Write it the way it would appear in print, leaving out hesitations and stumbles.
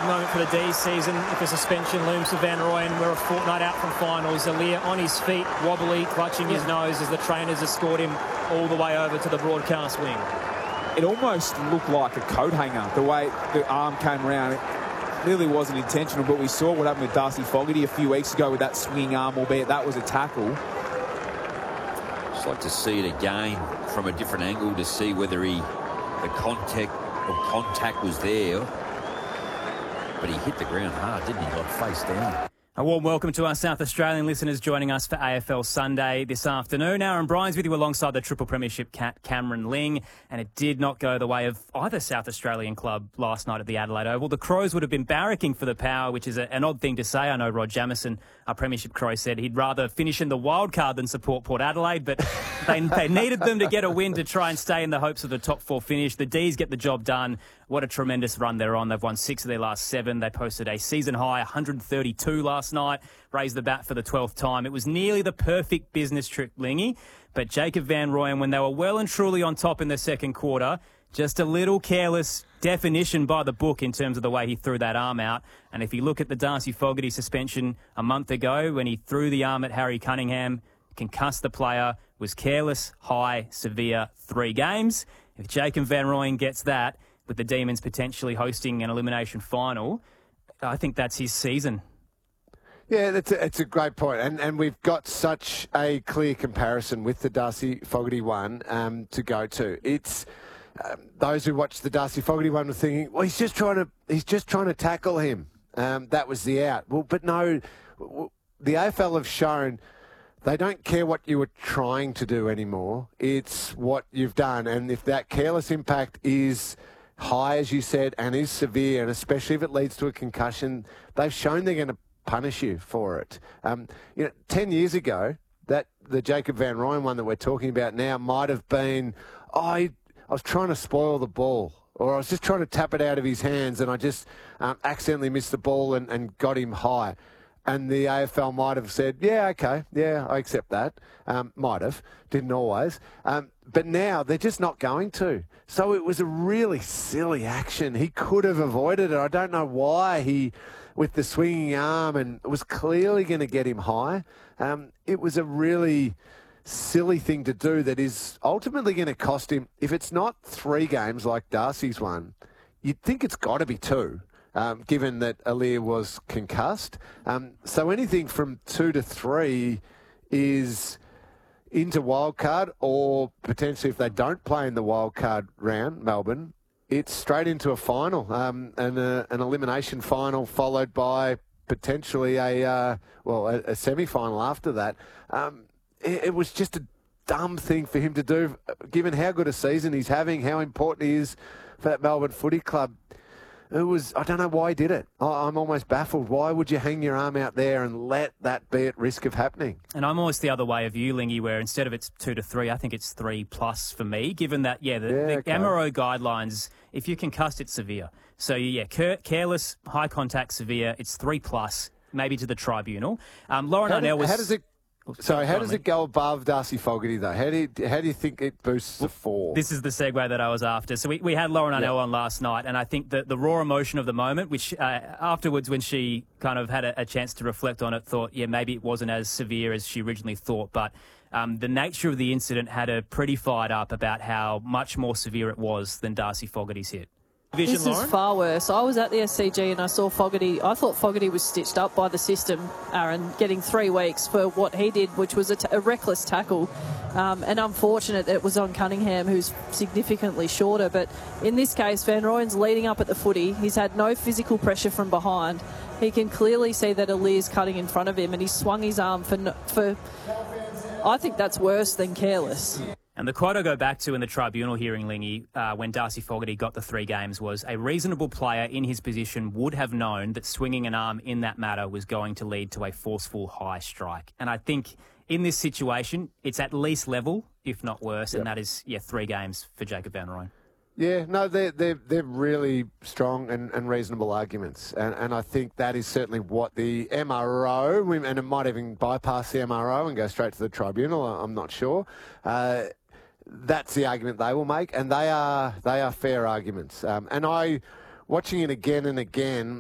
moment for the D's season if a suspension looms for Van Rooyen. We're a fortnight out from finals. Aliir on his feet, wobbly, clutching his nose as the trainers escort him all the way over to the broadcast wing. It almost looked like a coat hanger, the way the arm came around. It clearly wasn't intentional, but we saw what happened with Darcy Fogarty a few weeks ago with that swinging arm, albeit that was a tackle. Just like to see it again from a different angle to see whether the contact was there. But he hit the ground hard, didn't he? Like face down. A warm welcome to our South Australian listeners joining us for AFL Sunday this afternoon. Aaron Bryans with you alongside the Triple Premiership cat Cameron Ling, and it did not go the way of either South Australian club last night at the Adelaide Oval. The Crows would have been barracking for the power, which is an odd thing to say. I know Rod Jamieson, our Premiership Crow, said he'd rather finish in the wild card than support Port Adelaide, but they needed them to get a win to try and stay in the hopes of the top four finish. The D's get the job done. What a tremendous run they're on. They've won 6 of their last 7. They posted a season-high 132 last night, raised the bat for the 12th time. It was nearly the perfect business trip, Lingy, but Jacob Van Rooyen, when they were well and truly on top in the second quarter, just a little careless definition by the book in terms of the way he threw that arm out. And if you look at the Darcy Fogarty suspension a month ago when he threw the arm at Harry Cunningham, concussed the player, was careless, high, severe, 3 games. If Jacob Van Rooyen gets that, with the Demons potentially hosting an elimination final, I think that's his season. Yeah, it's a great point. And we've got such a clear comparison with the Darcy Fogarty one to go to. It's those who watched the Darcy Fogarty one were thinking, well, he's just trying to tackle him. That was the out. Well, but no, the AFL have shown they don't care what you were trying to do anymore. It's what you've done. And if that careless impact is high, as you said, and is severe, and especially if it leads to a concussion, they've shown they're going to punish you for it. 10 years ago, the Jacob Van Rooyen one that we're talking about now might have been, I was trying to spoil the ball, or I was just trying to tap it out of his hands and I just accidentally missed the ball and got him high. And the AFL might have said, yeah, okay, yeah, I accept that. Might have, didn't always. But now they're just not going to. So it was a really silly action. He could have avoided it. I don't know why he, with the swinging arm, and it was clearly going to get him high. It was a really silly thing to do that is ultimately going to cost him. If it's not 3 games like Darcy's one, you'd think it's got to be 2. Given that Aliir was concussed. So anything from 2 to 3 is into wildcard, or potentially if they don't play in the wildcard round, Melbourne, it's straight into a final, and an elimination final followed by potentially a semi-final after that. It was just a dumb thing for him to do, given how good a season he's having, how important he is for that Melbourne Footy Club. I don't know why he did it. I'm almost baffled. Why would you hang your arm out there and let that be at risk of happening? And I'm almost the other way of you, Lingy, where instead of it's 2 to 3, I think it's 3+ for me, given that, the MRO guidelines, if you're concussed, it's severe. So, careless, high contact, severe, it's 3+, maybe to the tribunal. Lauren Arnell was... How does it go above Darcy Fogarty, though? How do you think it boosts to 4? This is the segue that I was after. So we had Lauren Arnell on last night, and I think that the raw emotion of the moment, which afterwards when she kind of had a chance to reflect on it, thought, maybe it wasn't as severe as she originally thought, but the nature of the incident had her pretty fired up about how much more severe it was than Darcy Fogarty's hit. This is far worse. I was at the SCG and I saw Fogarty. I thought Fogarty was stitched up by the system, Aaron, getting 3 weeks for what he did, which was a reckless tackle. And unfortunate that it was on Cunningham, who's significantly shorter. But in this case, Van Rooyen's leading up at the footy. He's had no physical pressure from behind. He can clearly see that Aliir's cutting in front of him, and he swung his arm for I think that's worse than careless. And the quote I go back to in the tribunal hearing, Lingy, when Darcy Fogarty got the 3 games was, a reasonable player in his position would have known that swinging an arm in that matter was going to lead to a forceful high strike. And I think in this situation, it's at least level, if not worse, and that is, 3 games for Jacob Van Rooyen. Yeah, no, they're really strong and reasonable arguments. And I think that is certainly what the MRO, and it might even bypass the MRO and go straight to the tribunal, I'm not sure. That's the argument they will make, and they are fair arguments. And watching it again and again,